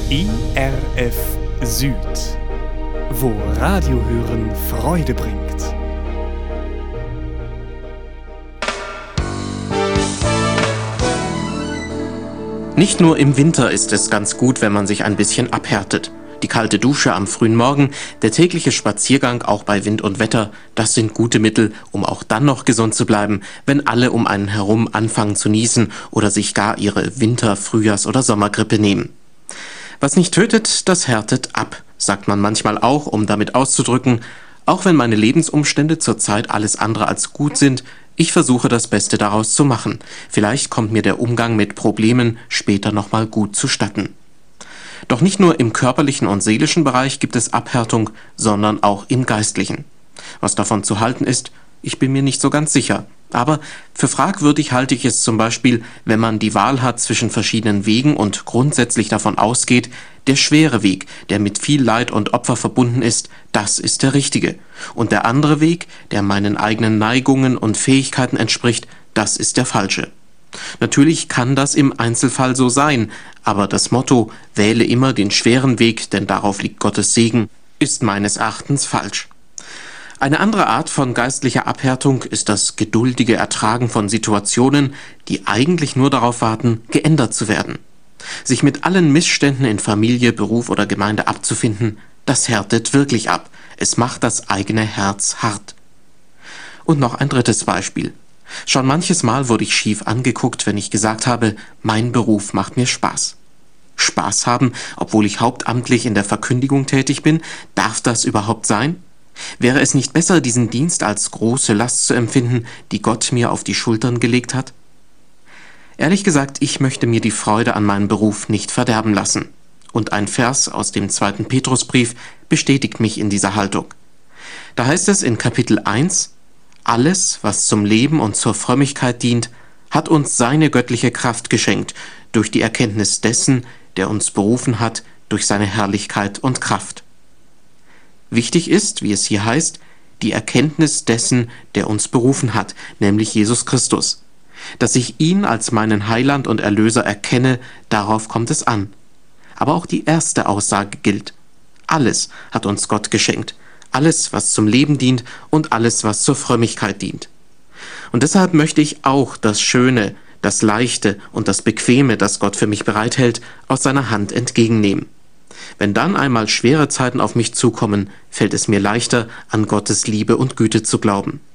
IRF Süd, wo Radiohören Freude bringt. Nicht nur im Winter ist es ganz gut, wenn man sich ein bisschen abhärtet. Die kalte Dusche am frühen Morgen, der tägliche Spaziergang auch bei Wind und Wetter, das sind gute Mittel, um auch dann noch gesund zu bleiben, wenn alle um einen herum anfangen zu niesen oder sich gar ihre Winter-, Frühjahrs- oder Sommergrippe nehmen. Was nicht tötet, das härtet ab, sagt man manchmal auch, um damit auszudrücken, auch wenn meine Lebensumstände zurzeit alles andere als gut sind, ich versuche das Beste daraus zu machen. Vielleicht kommt mir der Umgang mit Problemen später nochmal gut zustatten. Doch nicht nur im körperlichen und seelischen Bereich gibt es Abhärtung, sondern auch im geistlichen. Was davon zu halten ist, ich bin mir nicht so ganz sicher. Aber für fragwürdig halte ich es zum Beispiel, wenn man die Wahl hat zwischen verschiedenen Wegen und grundsätzlich davon ausgeht, der schwere Weg, der mit viel Leid und Opfer verbunden ist, das ist der richtige. Und der andere Weg, der meinen eigenen Neigungen und Fähigkeiten entspricht, das ist der falsche. Natürlich kann das im Einzelfall so sein, aber das Motto, wähle immer den schweren Weg, denn darauf liegt Gottes Segen, ist meines Erachtens falsch. Eine andere Art von geistlicher Abhärtung ist das geduldige Ertragen von Situationen, die eigentlich nur darauf warten, geändert zu werden. Sich mit allen Missständen in Familie, Beruf oder Gemeinde abzufinden, das härtet wirklich ab. Es macht das eigene Herz hart. Und noch ein drittes Beispiel. Schon manches Mal wurde ich schief angeguckt, wenn ich gesagt habe, mein Beruf macht mir Spaß. Spaß haben, obwohl ich hauptamtlich in der Verkündigung tätig bin, darf das überhaupt sein? Wäre es nicht besser, diesen Dienst als große Last zu empfinden, die Gott mir auf die Schultern gelegt hat? Ehrlich gesagt, ich möchte mir die Freude an meinem Beruf nicht verderben lassen. Und ein Vers aus dem 2. Petrusbrief bestätigt mich in dieser Haltung. Da heißt es in Kapitel 1, alles, was zum Leben und zur Frömmigkeit dient, hat uns seine göttliche Kraft geschenkt, durch die Erkenntnis dessen, der uns berufen hat, durch seine Herrlichkeit und Kraft. Wichtig ist, wie es hier heißt, die Erkenntnis dessen, der uns berufen hat, nämlich Jesus Christus. Dass ich ihn als meinen Heiland und Erlöser erkenne, darauf kommt es an. Aber auch die erste Aussage gilt. Alles hat uns Gott geschenkt. Alles, was zum Leben dient und alles, was zur Frömmigkeit dient. Und deshalb möchte ich auch das Schöne, das Leichte und das Bequeme, das Gott für mich bereithält, aus seiner Hand entgegennehmen. Wenn dann einmal schwere Zeiten auf mich zukommen, fällt es mir leichter, an Gottes Liebe und Güte zu glauben.